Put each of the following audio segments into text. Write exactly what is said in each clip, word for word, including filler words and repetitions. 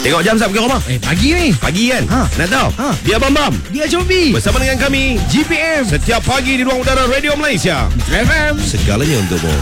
Tengok jam sap pergi rumah. Eh, pagi ni. Pagi kan? Ha. Nak tahu? Ha. Dia Bam Bam. Dia Combi. Bersama dengan kami G P M. setiap pagi di ruang udara Radio Malaysia. F M. Segalanya untukmu.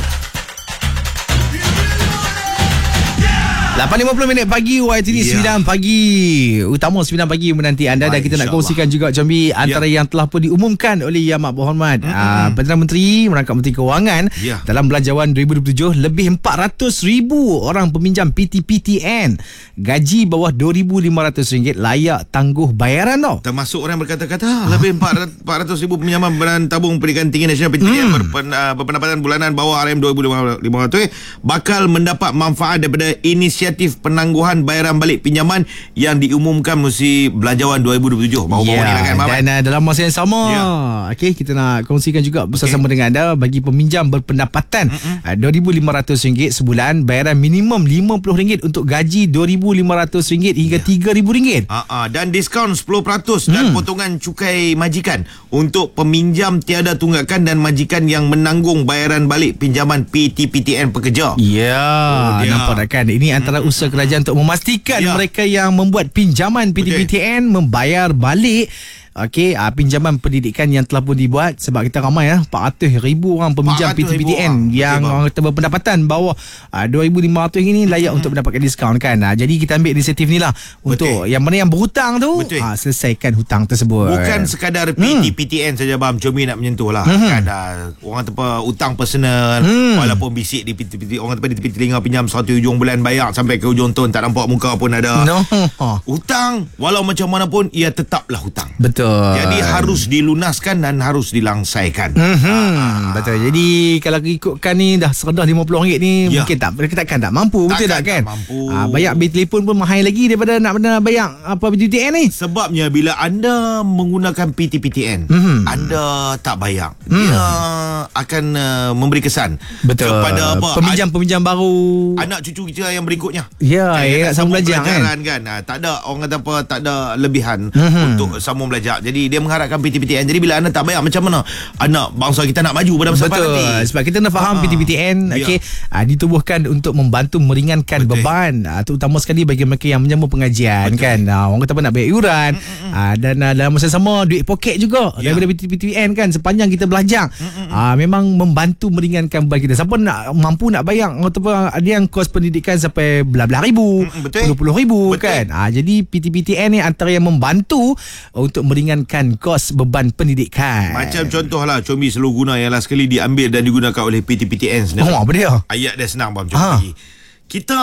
lapan lima puluh minit pagi Y T D Ya. sembilan pagi. Utama sembilan pagi menanti anda. Dan Baik, kita nak insyaAllah. kongsikan juga Combi antara yang telah pun diumumkan oleh Yang Amat Berhormat mm-hmm. uh, Perdana Menteri merangkap Menteri Kewangan Ya. dalam Belanjawan dua ribu dua puluh tujuh. Lebih empat ratus ribu orang peminjam P T P T N gaji bawah dua ribu lima ratus ringgit layak tangguh bayaran tau. Termasuk orang berkata-kata lebih empat ratus ribu pinjaman Badan Tabung Pendidikan Tinggi Nasional P T P T N hmm. berpen, uh, berpendapatan bulanan bawah R M dua ribu lima ratus bakal mendapat manfaat daripada inisiatif penangguhan bayaran balik pinjaman yang diumumkan musim Belanjawan dua ribu dua puluh tujuh. Baru-baru Ya, ni lah kan, Muhammad? dan uh, dalam masa yang sama Ya. okay, kita nak kongsikan juga bersama dengan anda bagi peminjam berpendapatan uh, dua ribu lima ratus ringgit sebulan, bayaran minimum lima puluh ringgit untuk gaji dua ribu lima ratus ringgit hingga Ya. tiga ribu ringgit. Uh, uh, dan diskaun sepuluh peratus dan Hmm. potongan cukai majikan untuk peminjam tiada tunggakan dan majikan yang menanggung bayaran balik pinjaman P T P T N pekerja. Ya, Oh, dia. nampak tak kan? Ini antara usaha kerajaan untuk memastikan Ya. mereka yang membuat pinjaman P T P T N membayar balik okey, uh, pinjaman pendidikan yang telah pun dibuat. Sebab kita ramai ya, empat ratus ribu orang peminjam P T P T N orang. yang Betul, orang kata berpendapatan bawah uh, dua ribu lima ratus ini layak hmm. untuk mendapatkan diskaun kan. Uh, jadi kita ambil inisiatif ni lah untuk yang mana yang berhutang tu uh, selesaikan hutang tersebut. Bukan sekadar P T P T N hmm. saja, Bam. Comi nak menyentuh lah. Hmm. Kan, uh, orang tepa hutang personal, hmm. walaupun bisik di P T P T, orang tepa di tepi telinga pinjam satu hujung bulan bayar sampai ke hujung tahun tak nampak muka pun ada. No. Hutang walau macam mana pun ia tetaplah hutang. Betul. Jadi harus dilunaskan dan harus dilangsaikan. Mm-hmm. Ah. Betul. Jadi kalau ikutkan ni dah serendah lima puluh ringgit ni Ya. mungkin tak takkan tak mampu. Betul tak kan? Tak mampu. Ah, bayar bil telefon pun mahal lagi daripada nak benda bayar apa P T P T N ni. Sebabnya bila anda menggunakan P T P T N, Mhm. anda tak bayar. Hmm. Dia akan uh, memberi kesan Betul. kepada apa? Peminjam-peminjam baru. Anak cucu kita yang berikutnya. Ya, Kan, ya, nak sambung belajar kan. pelajaran kan. Ha, tak ada orang kata apa, tak ada lebihan Mhm. untuk sambung belajar. Jadi dia mengharapkan P T P T N. Jadi bila anda tak bayar, macam mana anak bangsa kita nak maju pada masa depan Betul. nanti? Sebab kita nak faham Ah, P T P T N ya. okey, ah, ditubuhkan untuk membantu meringankan Betul. beban ah, terutama sekali bagi mereka yang menyambung pengajian. Betul. Kan. Ah, orang kata apa nak bayar iuran ah, dan ah, dalam masa sama duit poket juga Ya. daripada P T P T N kan sepanjang kita belajar. Ah, memang membantu meringankan beban kita. Siapa nak mampu nak bayar orang kata apa, ada yang kos pendidikan sampai belah-belah ribu, Mm-mm, betul. puluh-puluh ribu. Betul. Kan. Ah, jadi P T P T N ni antara yang membantu untuk meringankan kos beban pendidikan. Macam contohlah, Combi selalu guna yang last sekali diambil dan digunakan oleh P T P T N sendiri. Oh, apa dia? Ayat dia senang, Bam. Contoh Ha. lagi. Kita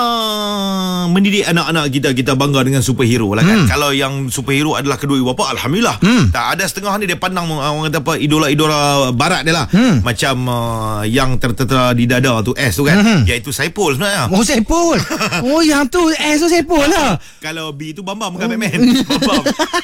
mendidik anak-anak kita, kita bangga dengan superhero lah kan. Hmm. Kalau yang superhero adalah kedua ibu bapa, alhamdulillah. Hmm. Tak ada setengah ni dia pandang orang kata apa, idola-idola barat dia lah. Hmm. Macam uh, yang tertera di dada tu S tu kan. Hmm. Iaitu Saipul sebenarnya. Oh, Saipul. Oh, yang tu S tu Saipul lah. Kalau B tu Bambam bukan Batman. Bambam.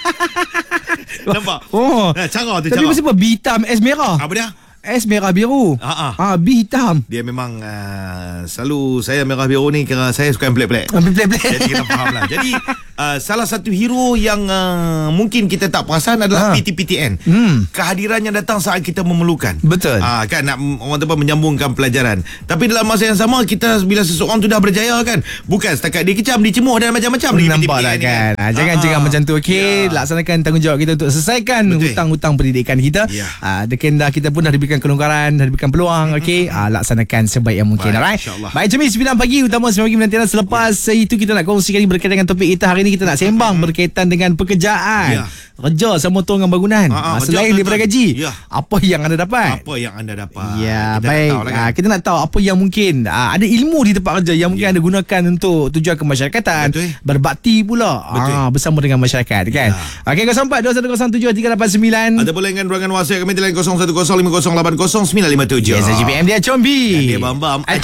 Nampak? Oh. Nah, cara tu Tapi cara. mesti apa? B hitam, S merah. Apa dia? S merah biru. Ha, ha. Ah, B hitam. Dia memang uh, selalu saya merah biru ni kerana saya suka yang pelik-pelik. Ambil pelik-pelik. Jadi kita faham lah. Jadi uh, salah satu hero yang uh, mungkin kita tak perasan adalah Ha. P T P T N. Hmm. Kehadirannya datang saat kita memerlukan. Betul. Ah, kan nak orang tu menyambungkan pelajaran. Tapi dalam masa yang sama, kita bila seseorang tu dah berjaya kan, bukan setakat dia kecam, dicemuh dan macam-macam dengan P T P T N Nampak tak ni kan? Ah, jangan Ah, cakap macam tu. Okey, ya. laksanakan tanggungjawab kita untuk selesaikan Betul. hutang-hutang pendidikan kita. Ya. Ah, dekan dah kita pun dah diberikan kelonggaran, dah diberikan peluang. Okey, ah, laksanakan sebaik yang mungkin. Baik, Alright. insyaAllah. Baik, Cumi sembilan pagi utama sembilan pagi menantian. Selepas ya. itu kita nak kongsikan berkaitan dengan topik kita hari ini. Kita nak sembang berkaitan dengan pekerjaan. Ya. Kerja sama tolong bangunan. Ah, ah, Ah, selain betul, daripada betul. gaji. Ya. Apa yang anda dapat? Apa yang anda dapat? Ya, Kita nak baik. tahu lah kan? Ah, kita nak tahu apa yang mungkin ah, ada ilmu di tempat kerja yang mungkin Ya. anda gunakan untuk tujuan kemasyarakatan. Betul. Berbakti pula Betul. ah, bersama dengan masyarakat kan. Ya. Okey, kosong empat dua satu kosong tujuh tiga lapan sembilan. Ada boleh dengan ruangan WhatsApp kami di line kosong satu kosong lima kosong lapan kosong sembilan lima tujuh. Yes, G P M dia Combi. Dan dia Bam Bam.